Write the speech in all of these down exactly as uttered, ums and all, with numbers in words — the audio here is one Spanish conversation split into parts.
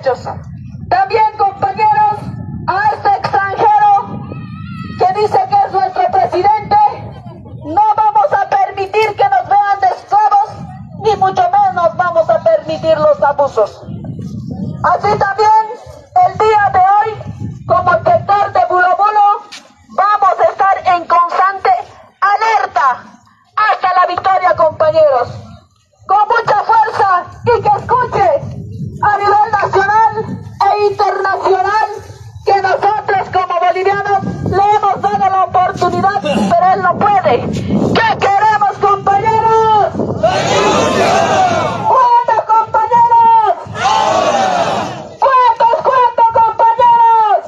derechos. También, compañeros, a este extranjero que dice que es nuestro presidente, no vamos a permitir que nos vean de esclavos, ni mucho menos vamos a permitir los abusos. Así también, el día de hoy, como sector de Bulo Bulo, vamos a estar en constante alerta hasta la victoria, compañeros. Con mucha fuerza y que escuche a nivel nacional e internacional que nosotros como bolivianos le hemos dado la oportunidad, pero él no puede. ¿Qué queremos, compañeros? ¡Cuántos, compañeros! ¡Cuántos, cuántos, compañeros!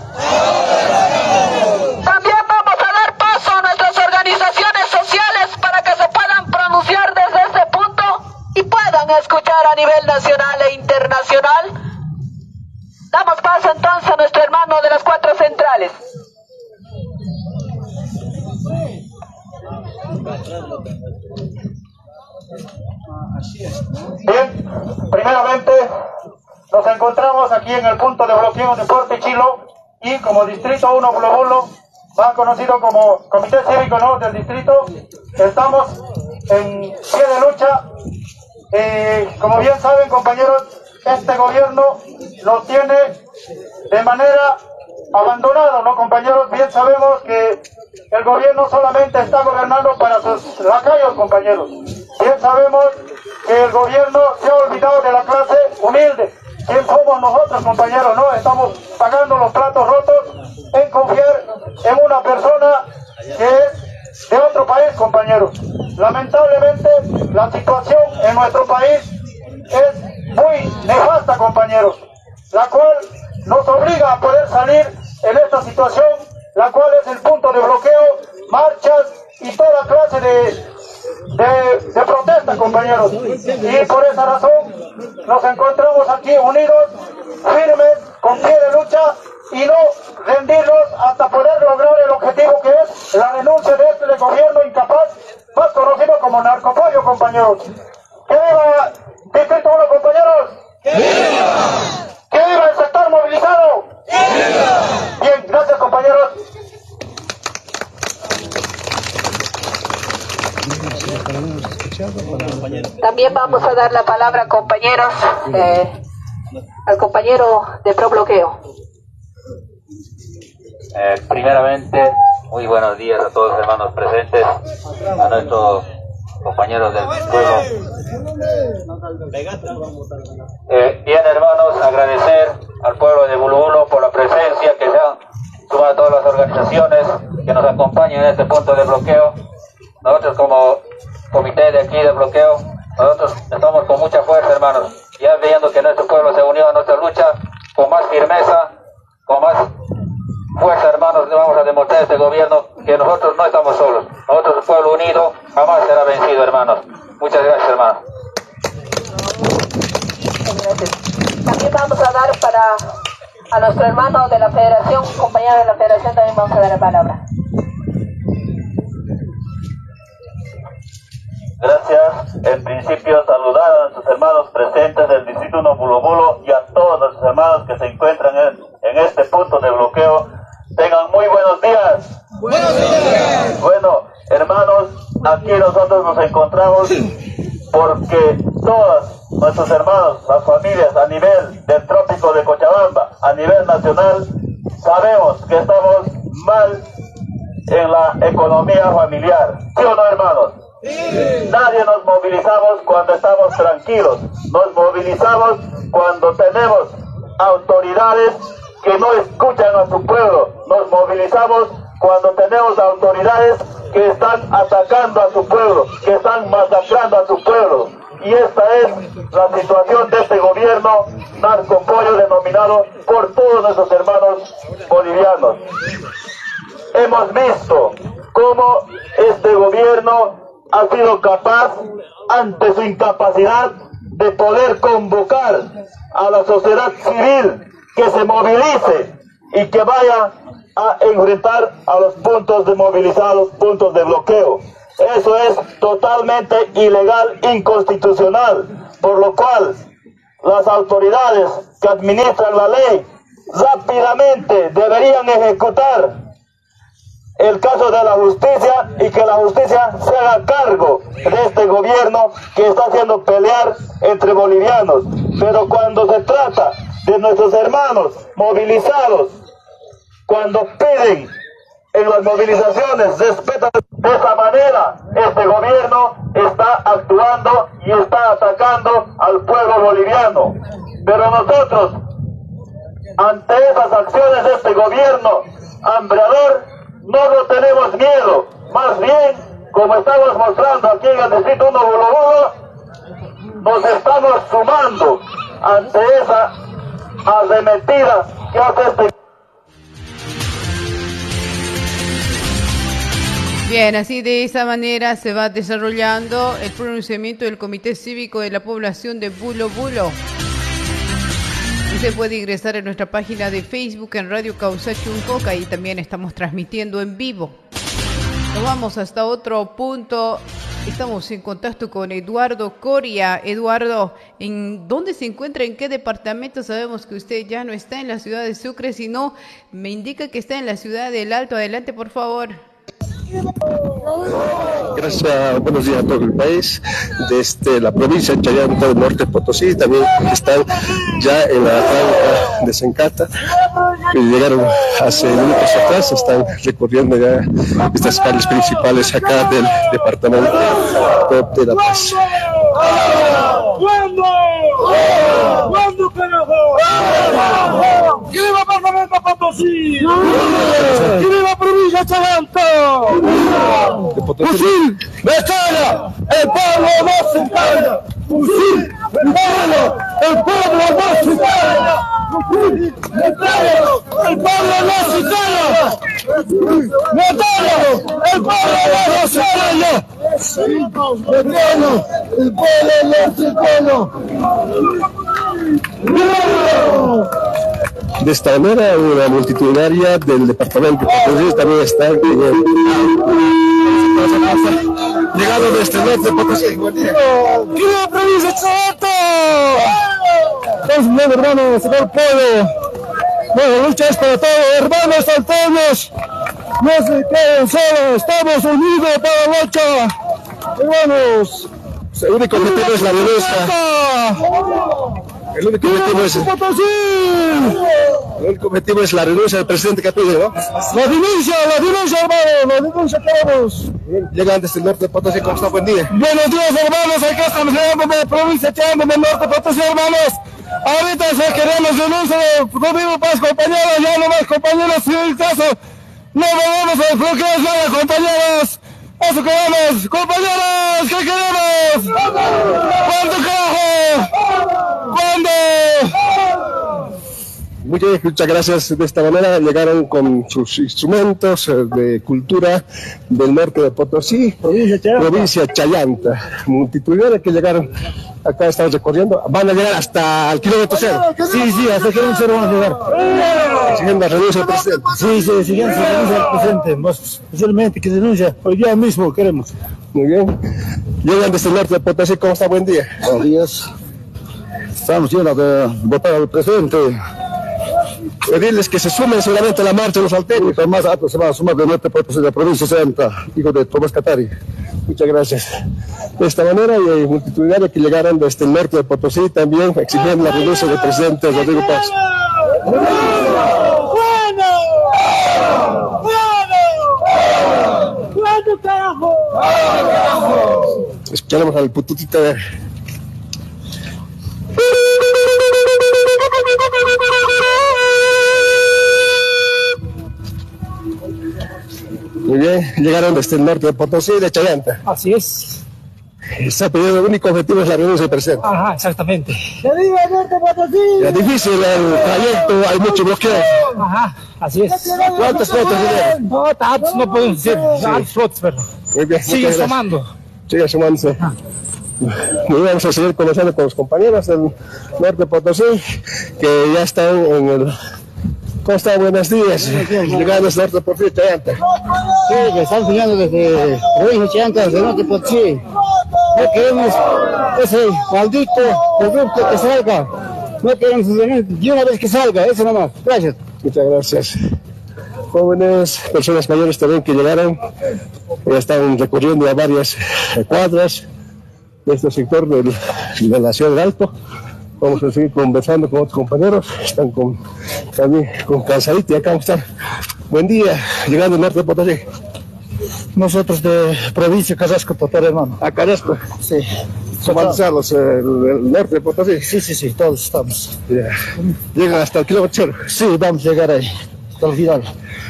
También vamos a dar paso a nuestras organizaciones sociales para que se puedan pronunciar desde este punto y puedan escuchar a nivel nacional e internacional. Damos paso entonces a nuestro hermano de las cuatro centrales. Bien, primeramente nos encontramos aquí en el punto de bloqueo de Puerto Chilo y como Distrito uno Bulo Bulo, más conocido como Comité Cívico, ¿no?, del distrito, estamos en pie de lucha. Eh, como bien saben, compañeros, este gobierno nos tiene de manera abandonada, ¿no, compañeros? Bien sabemos que el gobierno solamente está gobernando para sus lacayos, compañeros. Bien sabemos que el gobierno se ha olvidado de la clase humilde. ¿Quién somos nosotros, compañeros? No, estamos pagando los platos rotos en confiar en una persona que es de otro país, compañeros. Lamentablemente, la situación en nuestro país es muy nefasta, compañeros, la cual nos obliga a poder salir en esta situación, la cual es el punto de bloqueo, marchas y toda clase de De, de protesta, compañeros, y por esa razón nos encontramos aquí unidos, firmes, con pie de lucha y no rendirnos hasta poder lograr el objetivo que es la denuncia de este gobierno incapaz, más conocido como narcopollo, compañeros. ¡Que viva Distrito uno, compañeros! ¡Que viva! ¡Que viva el sector movilizado! ¡Que viva! Bien, gracias, compañeros. También vamos a dar la palabra, compañeros, eh, al compañero de ProBloqueo. Eh, primeramente, muy buenos días a todos los hermanos presentes, a nuestros compañeros del pueblo. Eh, bien, hermanos, agradecer al pueblo de Bulo Bulo por la presencia, que se han sumado a todas las organizaciones que nos acompañan en este punto de bloqueo. Nosotros como comité de aquí de bloqueo, nosotros estamos con mucha fuerza, hermanos, ya viendo que nuestro pueblo se unió a nuestra lucha con más firmeza, con más fuerza, hermanos. Le vamos a demostrar a este gobierno que nosotros no estamos solos. Nosotros, el pueblo unido, jamás será vencido, hermanos. Muchas gracias, hermanos. También vamos a dar para a nuestro hermano de la federación, compañero de la federación, también vamos a dar la palabra. Gracias. En principio, saludar a nuestros hermanos presentes del Distrito uno Bulo Bulo y a todos nuestros hermanos que se encuentran en, en este punto de bloqueo. Tengan muy buenos días. Buenos días. Bueno, hermanos, aquí nosotros nos encontramos porque todos nuestros hermanos, las familias a nivel del trópico de Cochabamba, a nivel nacional, sabemos que estamos mal en la economía familiar. ¿Sí o no, hermanos? Sí. Nadie nos movilizamos cuando estamos tranquilos, nos movilizamos cuando tenemos autoridades que no escuchan a su pueblo, nos movilizamos cuando tenemos autoridades que están atacando a su pueblo, que están masacrando a su pueblo. Y esta es la situación de este gobierno narcopollo denominado por todos nuestros hermanos bolivianos. Hemos visto cómo este gobierno ha sido capaz, ante su incapacidad, de poder convocar a la sociedad civil que se movilice y que vaya a enfrentar a los puntos de movilizados, puntos de bloqueo. Eso es totalmente ilegal, inconstitucional, por lo cual las autoridades que administran la ley rápidamente deberían ejecutar el caso de la justicia y que la justicia se haga cargo de este gobierno que está haciendo pelear entre bolivianos. Pero cuando se trata de nuestros hermanos movilizados, cuando piden en las movilizaciones respetan de esa manera, este gobierno está actuando y está atacando al pueblo boliviano. Pero nosotros, ante esas acciones de este gobierno hambreador, no lo tenemos miedo. Más bien, como estamos mostrando aquí en el distrito uno Bulo Bulo, nos estamos sumando ante esa arremetida que hace este. Bien, así de esa manera se va desarrollando el pronunciamiento del Comité Cívico de la Población de Bulo Bulo. Usted puede ingresar a nuestra página de Facebook en Radio Causachuncoca, ahí también estamos transmitiendo en vivo. Nos vamos hasta otro punto. Estamos en contacto con Eduardo Coria. Eduardo, ¿en dónde se encuentra? ¿En qué departamento? Sabemos que usted ya no está en la ciudad de Sucre, sino me indica que está en la ciudad del Alto. Adelante, por favor. Gracias, buenos días a todo el país. Desde la provincia de Chayanta del Norte Potosí, también están ya en la franja de Sencata, que llegaron hace minutos atrás, están recorriendo ya estas calles principales acá del departamento de La Paz. ¿Cuándo? ¿Cuándo, carajo? ¿Qué viva Departamento Potosí? ¿Qué viva provincia Chayanta? ¡Fusil! ¡Metralla! ¡El pueblo no se calla! ¡Fusil! ¡Metralla! ¡El pueblo no se calla! ¡Fusil! ¡Metralla! ¡El pueblo no se calla! ¡Metralla! ¡El pueblo no se calla! ¡Metralla! ¡El pueblo no se calla! De esta manera, una multitudinaria del departamento de Potosí también está llegado desde el norte de Potosí. ¡Viva provincia de Chayanta! Estamos bien, hermanos, señor pueblo. Bueno, lucha es para todos, hermanos salteños. No se queden solos, estamos unidos para la lucha. Hermanos, el único objetivo es la renuncia. El único objetivo es, el único objetivo es la renuncia del presidente Capullo, ¿no? La denuncia, la denuncia, hermano, la denuncia queremos. Llegan desde el norte de Potosí, ¿cómo está? Buen día. Buenos días, hermanos, aquí estamos llegando de la provincia de Chayanta del norte de Potosí, hermanos. Ahorita se queremos denuncia de conmigo, pues, compañeros, ya no más compañeros, si el caso, no vamos a bloquear nada, compañeros. Eso queremos, compañeros, ¿qué queremos? ¿Cuándo, carajo? ¿Cuándo? Muy bien, muchas gracias. De esta manera llegaron con sus instrumentos de cultura del norte de Potosí, provincia Chayanta, provincia Chayanta. Multitudinarios que llegaron acá, estamos recorriendo, van a llegar hasta el kilómetro cero. Sí, sí, hasta el kilómetro cero van a llegar. Exigiendo la renuncia del presidente. Sí, sí, exigiendo la renuncia del presidente, más especialmente que denuncia, hoy día mismo queremos. Muy bien. Llegan desde el norte de Potosí, ¿cómo está? Buen día. Buenos días. Estamos yendo a votar al presidente. Pedirles que se sumen solamente a la marcha los salteños. Y más alto se va a sumar del norte de la provincia de Chayanta, hijo de Tomás Catari. Muchas gracias. De esta manera, y hay multitudinarios que llegaron desde el norte de Potosí también exigiendo la renuncia del presidente Rodrigo Paz. ¡Bueno! ¡Bueno! ¡Bueno, carajo! Escucharemos al pututito de... Muy bien, llegaron desde el norte de Potosí y de Chayanta. Así es. Está pidiendo el único objetivo es la renuncia del presidente. Ajá, exactamente. ¡Que viva el norte de Potosí! Es difícil el trayecto, hay mucho bloqueo. Ajá, así es. ¿Cuántos flotes vinieron? No, tantos no pueden decir. Tantos flotes, pero. Muy bien. Sigue sumando. Sigue sumándose. Muy bien, vamos a seguir conversando con los compañeros del norte de Potosí, que ya están en el... ¿Cómo está? Buenos días. Llegando desde el norte de Potosí, Chayanta. Sí, que están llegando desde provincia de Chayanta, desde el norte de Potosí. No queremos ese maldito corrupto que salga. No queremos de una vez que salga, eso nomás. Gracias. Muchas gracias. Jóvenes, personas mayores también que llegaron, ya están recorriendo a varias cuadras de este sector del, de la ciudad del Alto. Vamos a seguir conversando con otros compañeros, están con, también con Cansadito y acá vamos a estar. Buen día, llegando al norte de Potosí. Nosotros de provincia Carrasco, Totor, hermano. ¿A Carrasco? Sí. ¿Somos los del norte de Potosí? Sí, sí, sí, todos estamos. Yeah. ¿Llegan hasta el kilómetro cero? Sí, vamos a llegar ahí, hasta el final.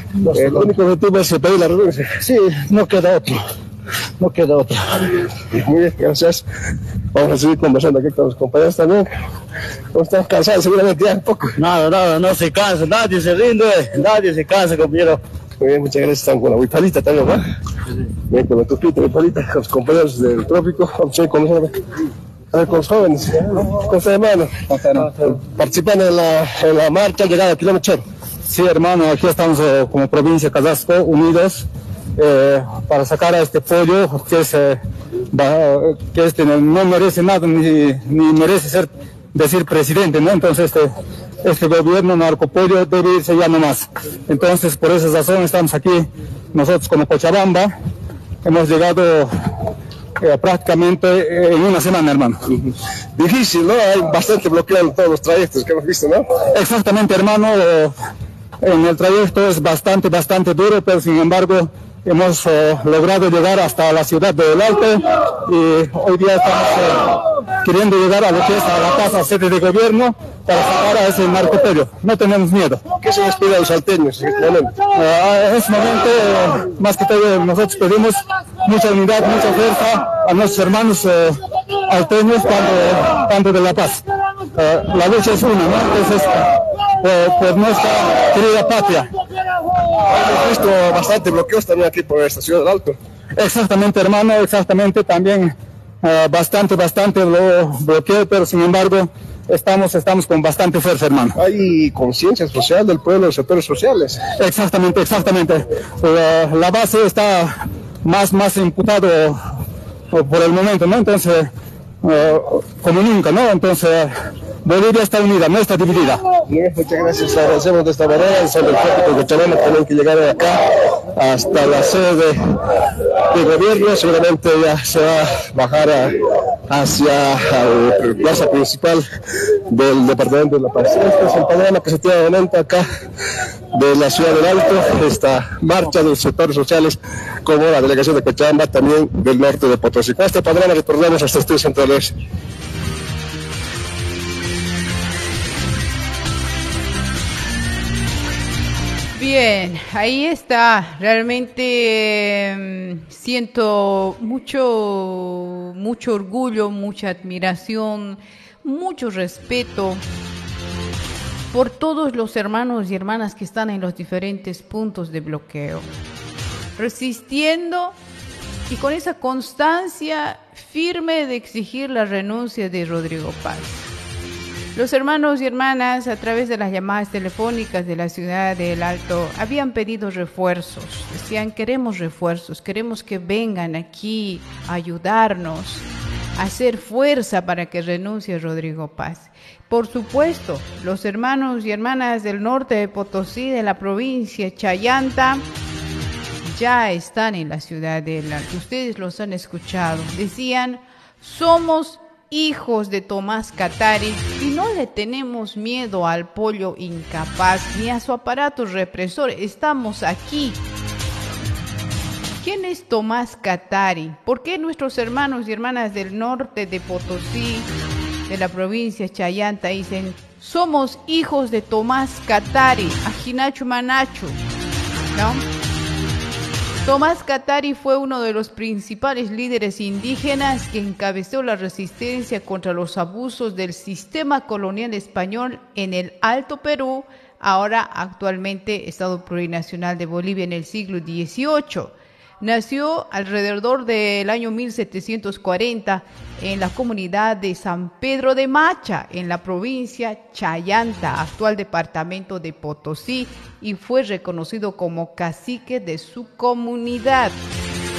El único objetivo es pedir la renuncia. Sí, no queda otro. No queda otro. Muy bien, gracias. Vamos a seguir conversando aquí con los compañeros también. ¿Cómo están cansados? Seguramente ya un poco. Nada, nada, no se cansa, nadie se rinde, nadie se cansa, compañero. Muy bien, muchas gracias. Están con la huipalita también, ¿no? Bien, con la tupita, huipalita, con los compañeros del trópico. Vamos a ir con los, a ver, con los jóvenes. ¿Cómo está, hermano? Participando en la, en la marcha, llegada al kilómetro. Sí, hermano, aquí estamos eh, como provincia Carrasco, unidos eh, para sacar a este pollo que, es, eh, va, que este no merece nada, ni, ni merece ser, decir presidente, ¿no? Entonces, este, este gobierno narcopollo debe irse ya nomás. Entonces, por esa razón estamos aquí, nosotros como Cochabamba, hemos llegado eh, prácticamente en una semana, hermano. Difícil, ¿no? Hay bastante bloqueo en todos los trayectos que hemos visto, ¿no? Exactamente, hermano. Eh, en el trayecto es bastante, bastante duro, pero sin embargo hemos eh, logrado llegar hasta la ciudad del Alto y hoy día estamos eh, queriendo llegar a lo que es a la casa sede de gobierno para sacar a ese narcopollo. No tenemos miedo. ¿Qué se les pide a los salteños en este momento? Eh, en este momento, eh, más que todo, nosotros pedimos mucha unidad, mucha fuerza a nuestros hermanos eh, alteños, tanto, tanto de La Paz. Eh, la lucha es una, ¿no? Entonces, eh, por nuestra querida patria. Hemos visto bastante bloqueos también aquí por esta ciudad del Alto. Exactamente, hermano, exactamente, también eh, bastante, bastante lo bloqueo, pero sin embargo estamos, estamos con bastante fuerza, hermano. Hay conciencia social del pueblo, de los sectores sociales. Exactamente, exactamente. Eh, la base está más, más imputado eh, por el momento, ¿no? Entonces, eh, como nunca, ¿no? Entonces, Bolivia está unida, no está dividida. Bien, muchas gracias, agradecemos de esta manera. El Sol del Trópico Cochabamba tienen que llegar de acá hasta la sede de, de gobierno. Seguramente ya se va a bajar a, hacia la plaza principal del departamento de La Paz. Este es el panorama que se tiene de momento acá de la ciudad del Alto, esta marcha de los sectores sociales como la delegación de Cochabamba, también del norte de Potosí. Con este panorama retornamos hasta estudios centrales. Bien, ahí está. Realmente eh, siento mucho, mucho orgullo, mucha admiración, mucho respeto por todos los hermanos y hermanas que están en los diferentes puntos de bloqueo, resistiendo y con esa constancia firme de exigir la renuncia de Rodrigo Paz. Los hermanos y hermanas, a través de las llamadas telefónicas de la ciudad del Alto, habían pedido refuerzos. Decían, queremos refuerzos, queremos que vengan aquí a ayudarnos, a hacer fuerza para que renuncie Rodrigo Paz. Por supuesto, los hermanos y hermanas del norte de Potosí, de la provincia Chayanta, ya están en la ciudad del Alto. Ustedes los han escuchado. Decían, somos hijos de Tomás Katari y no le tenemos miedo al pollo incapaz ni a su aparato represor. Estamos aquí. ¿Quién es Tomás Katari? ¿Por qué nuestros hermanos y hermanas del norte de Potosí, de la provincia Chayanta, dicen somos hijos de Tomás Katari, Ajinachu Manachu? ¿No? Tomás Katari fue uno de los principales líderes indígenas que encabezó la resistencia contra los abusos del sistema colonial español en el Alto Perú, ahora actualmente Estado Plurinacional de Bolivia en el siglo dieciocho. Nació alrededor del año mil setecientos cuarenta en la comunidad de San Pedro de Macha, en la provincia Chayanta, actual departamento de Potosí, y fue reconocido como cacique de su comunidad.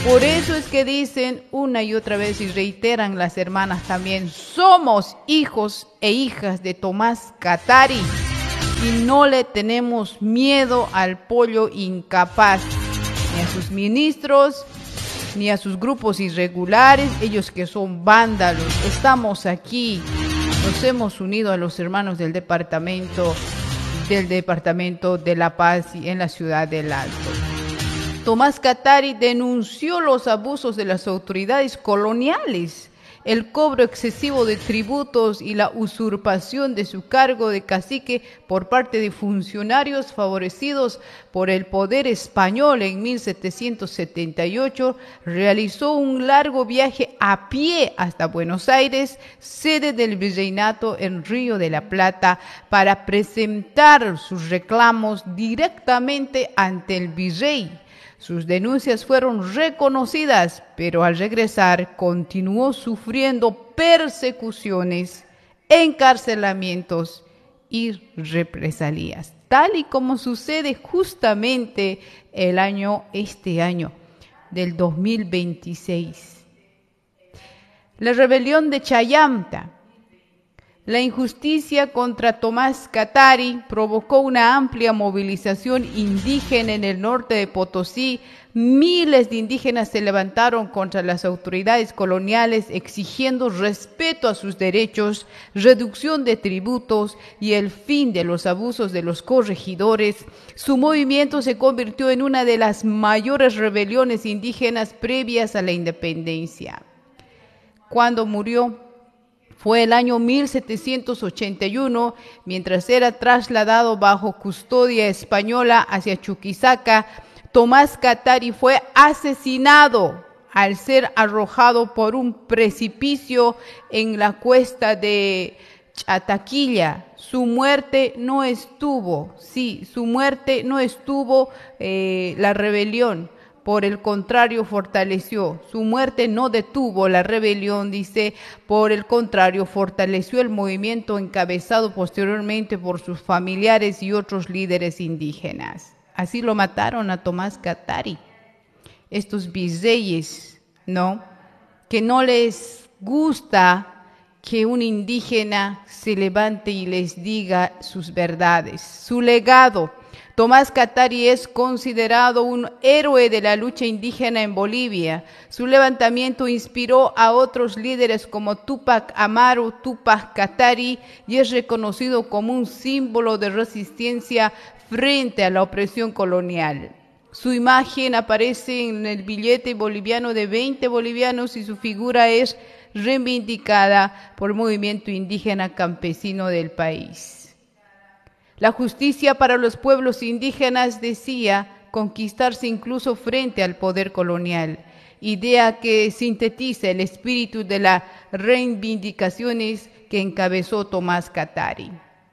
Por eso es que dicen una y otra vez y reiteran las hermanas también, somos hijos e hijas de Tomás Katari y no le tenemos miedo al pollo incapaz, ni a sus ministros, ni a sus grupos irregulares, ellos que son vándalos. Estamos aquí, nos hemos unido a los hermanos del departamento, del departamento de La Paz y en la ciudad del Alto. Tomás Katari denunció los abusos de las autoridades coloniales, el cobro excesivo de tributos y la usurpación de su cargo de cacique por parte de funcionarios favorecidos por el poder español. En mil setecientos setenta y ocho realizó un largo viaje a pie hasta Buenos Aires, sede del virreinato en Río de la Plata, para presentar sus reclamos directamente ante el virrey. Sus denuncias fueron reconocidas, pero al regresar continuó sufriendo persecuciones, encarcelamientos y represalias, tal y como sucede justamente el año, este año del dos mil veintiséis. La rebelión de Chayamta. La injusticia contra Tomás Katari provocó una amplia movilización indígena en el norte de Potosí. Miles de indígenas se levantaron contra las autoridades coloniales exigiendo respeto a sus derechos, reducción de tributos y el fin de los abusos de los corregidores. Su movimiento se convirtió en una de las mayores rebeliones indígenas previas a la independencia. Cuando murió, fue el año mil setecientos ochenta y uno, mientras era trasladado bajo custodia española hacia Chuquisaca. Tomás Katari fue asesinado al ser arrojado por un precipicio en la cuesta de Chataquilla. Su muerte no estuvo, sí, su muerte no estuvo eh, la rebelión. Por el contrario, fortaleció. Su muerte no detuvo la rebelión, dice, por el contrario, fortaleció el movimiento encabezado posteriormente por sus familiares y otros líderes indígenas. Así lo mataron a Tomás Katari. Estos virreyes, ¿no? Que no les gusta que un indígena se levante y les diga sus verdades, su legado. Tomás Katari es considerado un héroe de la lucha indígena en Bolivia. Su levantamiento inspiró a otros líderes como Túpac Amaru, Túpac Katari, y es reconocido como un símbolo de resistencia frente a la opresión colonial. Su imagen aparece en el billete boliviano de veinte bolivianos y su figura es reivindicada por el movimiento indígena campesino del país. La justicia para los pueblos indígenas decía conquistarse incluso frente al poder colonial, idea que sintetiza el espíritu de las reivindicaciones que encabezó Tomás Katari.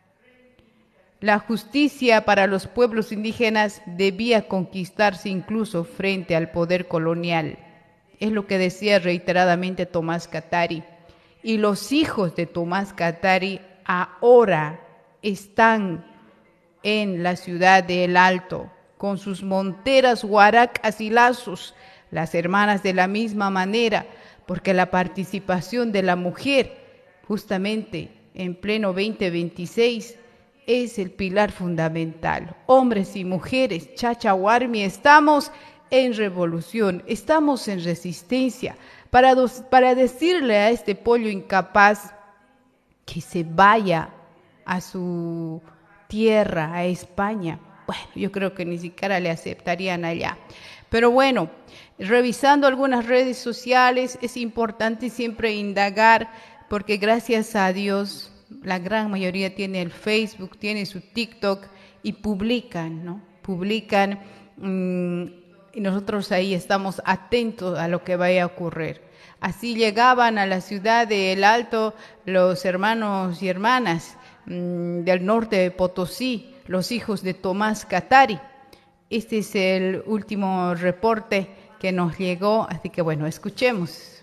La justicia para los pueblos indígenas debía conquistarse incluso frente al poder colonial, es lo que decía reiteradamente Tomás Katari. Y los hijos de Tomás Katari ahora están en la ciudad de El Alto, con sus monteras, huaracas y lazos, las hermanas de la misma manera, porque la participación de la mujer, justamente en pleno veinte veintiséis, es el pilar fundamental. Hombres y mujeres, Chachahuarmi, estamos en revolución, estamos en resistencia, para, dos, para decirle a este pollo incapaz que se vaya a su tierra, a España. Bueno, yo creo que ni siquiera le aceptarían allá. Pero bueno, revisando algunas redes sociales, es importante siempre indagar, porque gracias a Dios, la gran mayoría tiene el Facebook, tiene su TikTok y publican, ¿no? Publican mmm, y nosotros ahí estamos atentos a lo que vaya a ocurrir. Así llegaban a la ciudad de El Alto los hermanos y hermanas del norte de Potosí, los hijos de Tomás Katari. Este es el último reporte que nos llegó, así que bueno, escuchemos.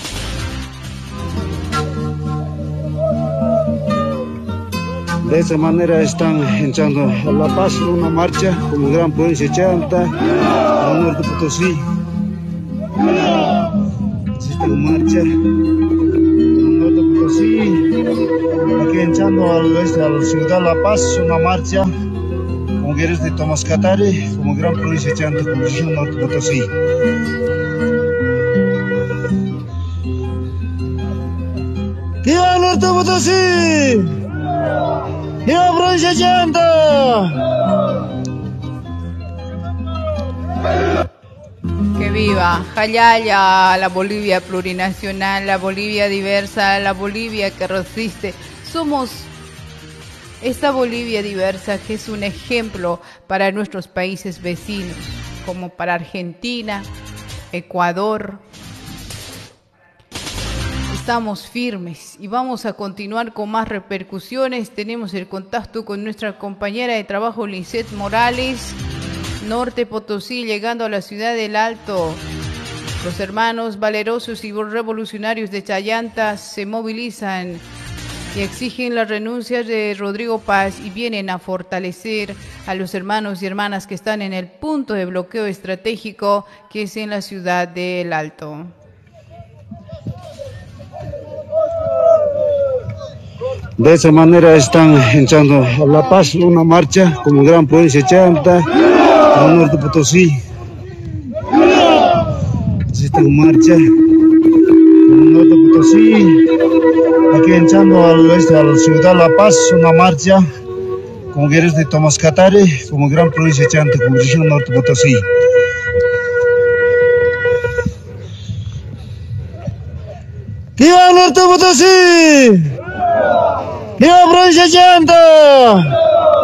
De esa manera están entrando a La Paz una marcha como gran provincia de Chanta, al norte de Potosí. marcha en Norte Potosí, aquí entrando al este, a la ciudad La Paz, una marcha con mujeres de Tomascatare, como gran provincia de Chanta, como región Norte Potosí. ¡Viva Norte Potosí! ¡Viva provincia de Chanta! Que viva Jayaya, la Bolivia plurinacional, la Bolivia diversa, la Bolivia que resiste. Somos esta Bolivia diversa que es un ejemplo para nuestros países vecinos, como para Argentina, Ecuador. Estamos firmes y vamos a continuar con más repercusiones. Tenemos el contacto con nuestra compañera de trabajo, Lisette Morales. Norte Potosí, llegando a la ciudad del Alto. Los hermanos valerosos y revolucionarios de Chayanta se movilizan y exigen la renuncia de Rodrigo Paz y vienen a fortalecer a los hermanos y hermanas que están en el punto de bloqueo estratégico que es en la ciudad del Alto. De esa manera están entrando a La Paz, una marcha como gran provincia de Chanta, al Norte Potosí. Esta marcha al Norte Potosí, aquí entrando al este, a la ciudad La Paz, una marcha con mujeres de Tomascatare, como gran provincia de Chanta, como región Norte Potosí. ¡Viva Norte Potosí! ¡Viva provincia de Chanta!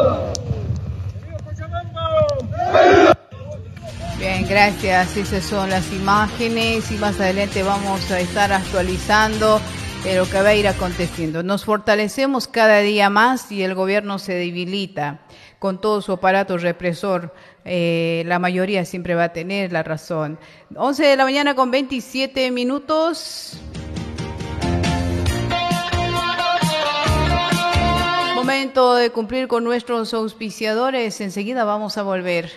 Bien, gracias. Esas son las imágenes y más adelante vamos a estar actualizando lo que va a ir aconteciendo. Nos fortalecemos cada día más y el gobierno se debilita con todo su aparato represor. Eh, la mayoría siempre va a tener la razón. once de la mañana con veintisiete minutos. Momento de cumplir con nuestros auspiciadores. Enseguida vamos a volver.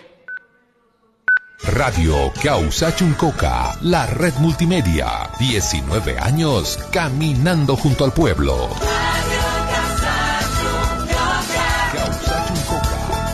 Radio Causachuncoca, la red multimedia. diecinueve años caminando junto al pueblo.